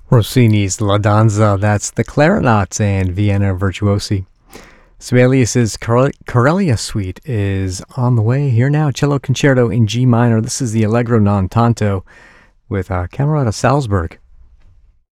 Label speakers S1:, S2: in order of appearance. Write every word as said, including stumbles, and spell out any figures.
S1: Rossini's La Danza, that's the Clarinets and Vienna Virtuosi. Sibelius's Corel- Corellia Suite is on the way here now. Cello Concerto in G minor. This is the Allegro non tanto with uh, Camerata Salzburg.